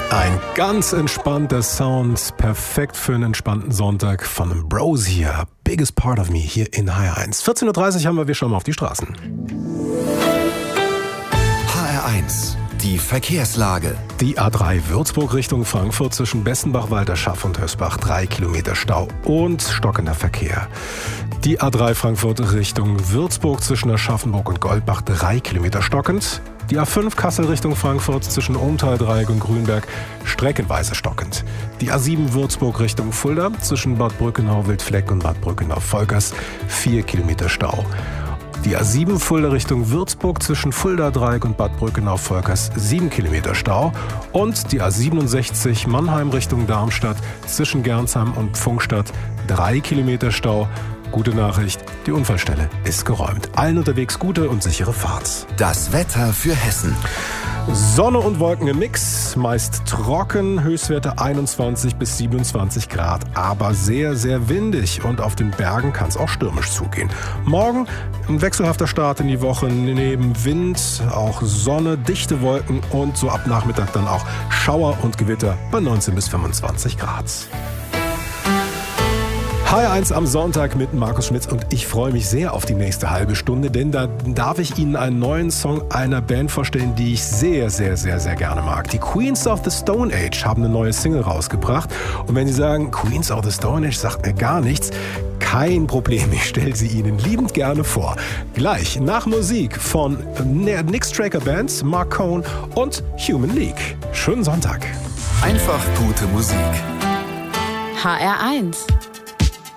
Ein ganz entspannter Sound, perfekt für einen entspannten Sonntag von Ambrosia, Biggest Part of Me hier in HR1. 14.30 Uhr haben wir schon mal auf die Straßen. HR1, die Verkehrslage. Die A3 Würzburg Richtung Frankfurt zwischen Bessenbach, Walterschaft und Hösbach 3 Kilometer Stau und stockender Verkehr. Die A3 Frankfurt Richtung Würzburg zwischen Aschaffenburg und Goldbach 3 Kilometer stockend. Die A5 Kassel Richtung Frankfurt zwischen Ohntal-Dreieck und Grünberg streckenweise stockend. Die A7 Würzburg Richtung Fulda zwischen Bad Brückenau-Wildfleck und Bad Brückenau-Volkers 4 Kilometer Stau. Die A7 Fulda Richtung Würzburg zwischen Fulda-Dreieck und Bad Brückenau-Volkers 7 Kilometer Stau. Und die A67 Mannheim Richtung Darmstadt zwischen Gernsheim und Pfungstadt 3 Kilometer Stau. Gute Nachricht, die Unfallstelle ist geräumt. Allen unterwegs gute und sichere Fahrt. Das Wetter für Hessen. Sonne und Wolken im Mix, meist trocken, Höchstwerte 21 bis 27 Grad, aber sehr, sehr windig und auf den Bergen kann es auch stürmisch zugehen. Morgen ein wechselhafter Start in die Woche, neben Wind, auch Sonne, dichte Wolken und so ab Nachmittag dann auch Schauer und Gewitter bei 19 bis 25 Grad. HR1 am Sonntag mit Markus Schmitz und ich freue mich sehr auf die nächste halbe Stunde, denn da darf ich Ihnen einen neuen Song einer Band vorstellen, die ich sehr, sehr, sehr, sehr gerne mag. Die Queens of the Stone Age haben eine neue Single rausgebracht und wenn Sie sagen, Queens of the Stone Age sagt mir gar nichts, kein Problem, ich stelle sie Ihnen liebend gerne vor. Gleich nach Musik von Nick Straker Band, Mark Cohn und Human League. Schönen Sonntag. Einfach gute Musik. HR1